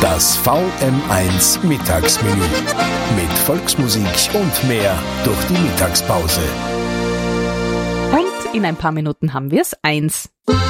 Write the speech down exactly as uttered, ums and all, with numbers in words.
Das V M eins Mittagsmenü mit Volksmusik und mehr durch die Mittagspause. Und in ein paar Minuten haben wir es eins.